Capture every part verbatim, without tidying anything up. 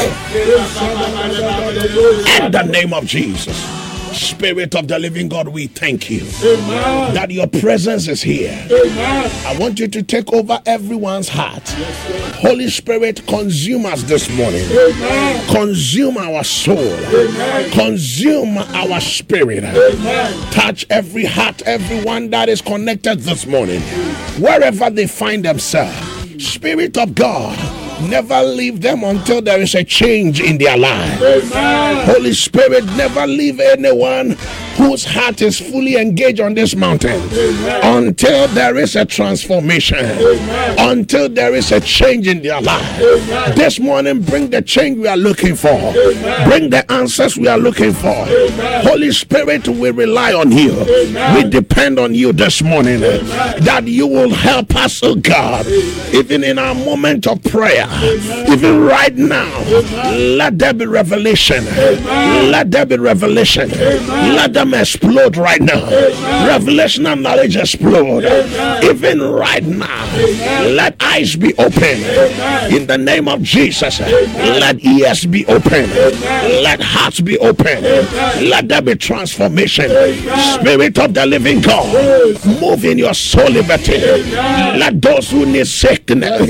In the name of Jesus. Spirit of the living God, we thank you Amen. That your presence is here. Amen. I want you to take over everyone's heart. Yes, Holy Spirit, consume us this morning. Amen. Consume our soul. Amen. Consume our spirit. Amen. Touch every heart, everyone that is connected this morning, wherever they find themselves. Spirit of God, never leave them until there is a change in their life. Amen. Holy Spirit, never leave anyone whose heart is fully engaged on this mountain. Amen. Until there is a transformation. Amen. Until there is a change in their life. Amen. This morning, bring the change we are looking for. Amen. Bring the answers we are looking for. Amen. Holy Spirit, we rely on you. Amen. We depend on you this morning. Amen. That you will help us, oh God, Amen. Even in our moment of prayer. Amen. Even right now, Amen. Let there be revelation. Amen. Let there be revelation. Amen. Let them explode right now. Amen. Revelation and knowledge explode. Amen. Even right now, Amen. Let eyes be open. Amen. In the name of Jesus. Amen. Let ears be open. Amen. Let hearts be open. Amen. Let there be transformation. Amen. Spirit of the living God, yes. Move in your soul liberty. Amen. Let those who need sickness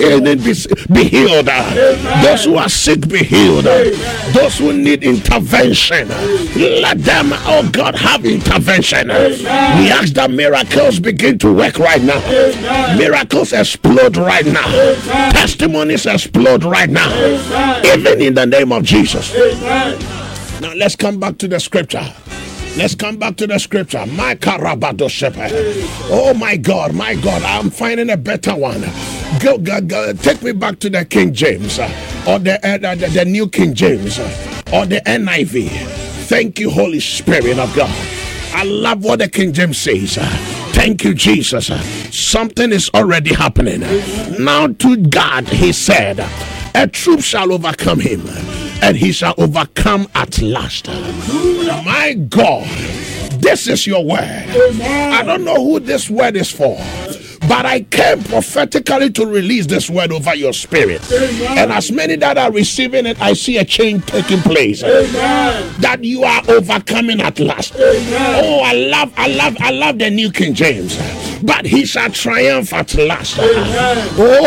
be healed. Amen. Those who are sick be healed. Amen. Those who need intervention, let them, oh God, have intervention. Amen. We ask that miracles begin to work right now. Amen. Miracles explode right now. Amen. Testimonies explode right now. Amen. Even in the name of Jesus. Amen. Now let's come back to the scripture. Let's come back to the scripture. My Karabado Shepherd. Oh my God, my God, I'm finding a better one. Go, go, go. Take me back to the King James, uh, or the, uh, the the New King James, uh, or the N I V. Thank you, Holy Spirit of God. I love what the King James says. Uh, thank you, Jesus. Uh, something is already happening. Now to God, he said, a troop shall overcome him, and he shall overcome at last. My God, this is your word. I don't know who this word is for, but I came prophetically to release this word over your spirit. Amen. And as many that are receiving it, I see a change taking place. Amen. That you are overcoming at last. Amen. Oh, I love, I love, I love the New King James. But he shall triumph at last. Amen.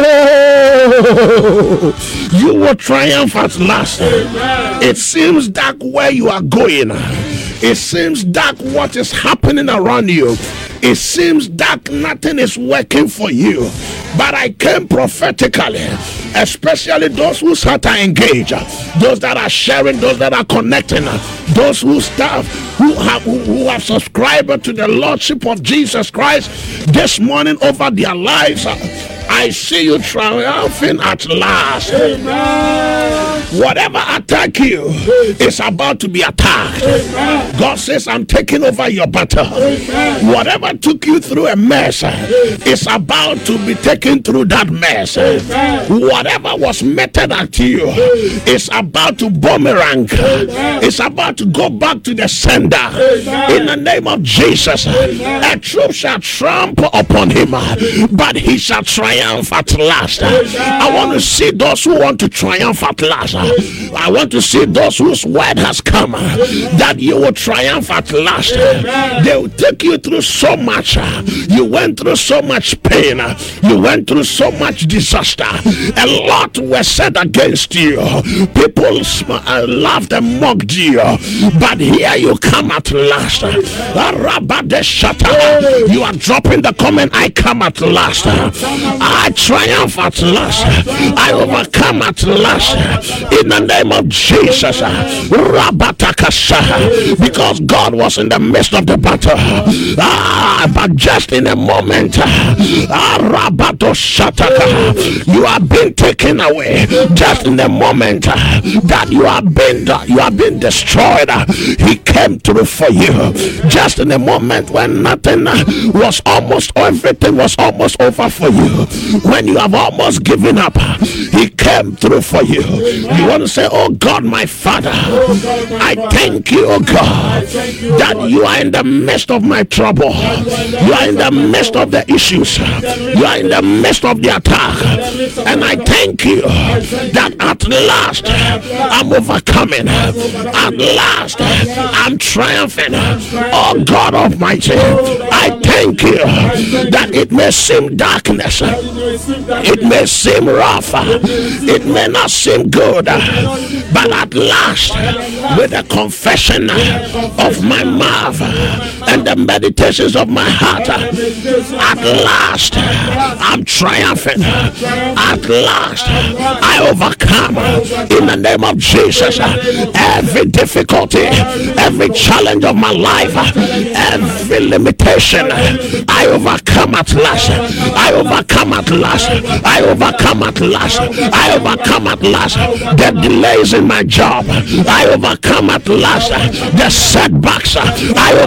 Oh, you will triumph at last. Amen. It seems dark where you are going. It seems dark what is happening around you. It seems dark, nothing is working for you. But I came prophetically, especially those whose heart are engaged, those that are sharing, those that are connecting, those who staff, who have who, who have subscribed to the Lordship of Jesus Christ this morning over their lives. I see you triumphing at last. Amen. Whatever attack you is about to be attacked. Amen. God says, I'm taking over your battle. Amen. Whatever took you through a mess is about to be taken through that mess. Amen. Whatever was meted at you is about to boomerang. Amen. It's about to go back to the sender. Amen. In the name of Jesus. Amen. A troop shall trample upon him, but he shall triumph at last. Amen. I want to see those who want to triumph at last. I want to see those whose word has come, that you will triumph at last. Amen. They will take you through so much. You went through so much pain. You went through so much disaster. A lot were said against you. People laughed and mocked you. But here you come at last. You are dropping the comment, I come at last. I triumph at last. I overcome at last. In the name of Jesus. Because God was in the midst of the battle. Ah, but just in a moment, you have been taken away. Just in the moment that you have been you have been destroyed, he came through for you. Just in a moment when nothing was almost, everything was almost over for you, when you have almost given up, he came through for you. You want to say, oh God, my Father, I thank you, oh God, that you are in the midst of my trouble. You are in the midst of the issues. You are in the midst of the attack. And I thank you that at last I'm overcoming. At last I'm triumphing. Oh God Almighty, I thank you that it may seem darkness, it may seem rough, it may not seem good, but at last, with the confession of my mouth and the meditations of my heart, at last I'm triumphing. At last I overcome in the name of Jesus. Every difficulty, every challenge of my life, every limitation, I overcome at last. I overcome at last. I overcome at last. I overcome at last. The delays in my job, I overcome at last. The setbacks, I